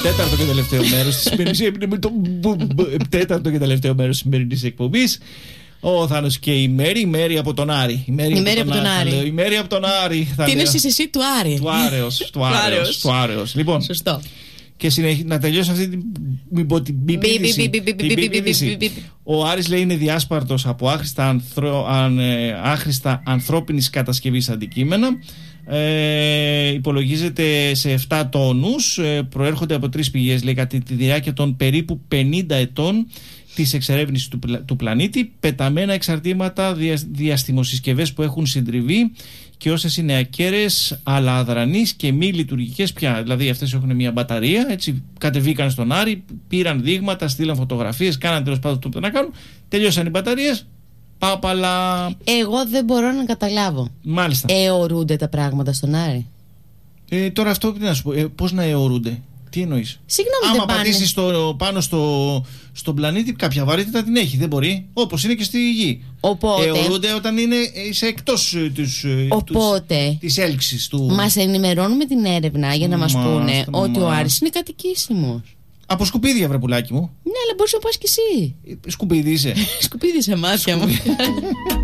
τέταρτο και τελευταίο μέρος της σημερινής εκπομπής. Ο Θάνος και η Μέρη από τον Άρη. Η Μέρη από τον Άρη. Τι είναι εσύ του Άρη. Του Άρεος. Λοιπόν, σωστό. Και να τελειώσω αυτή την μπιπίδηση. Ο Άρης λέει είναι διάσπαρτος από άχρηστα ανθρώπινης κατασκευής αντικείμενα. Υπολογίζεται σε 7 τόνους. Προέρχονται από 3 πηγές, λέει, κατά τη διάρκεια των περίπου 50 ετών της εξερεύνησης του πλανήτη. Πεταμένα εξαρτήματα, διαστημοσυσκευές που έχουν συντριβεί και όσες είναι ακέραιες αλλά αδρανείς και μη λειτουργικές πια. Δηλαδή αυτές έχουν μια μπαταρία, έτσι κατεβήκαν στον Άρη, πήραν δείγματα, στείλαν φωτογραφίες, κάναν τέλος πάντων το να κάνουν, τελειώσαν οι μπαταρίες, πάπαλα. Εγώ δεν μπορώ να καταλάβω. Μάλιστα. Αιωρούνται τα πράγματα στον Άρη. Τώρα αυτό τι να σου πω, πώς να αιωρούνται. Τι εννοείς? Συγγνώμη, άμα πατήσεις πάνω στον πλανήτη, κάποια βαρύτητα την έχει, δεν μπορεί. Όπως είναι και στη Γη. Οπότε αιωρούνται όταν είσαι εκτός της έλξης του. Μας ενημερώνουν με την έρευνα για να μας πούνε ότι ο Άρης είναι κατοικήσιμος. Από σκουπίδια, βρε πουλάκι μου. Ναι, αλλά μπορείς να πας κι εσύ. Σκουπίδι είσαι. Σκουπίδι σε μάτια μου.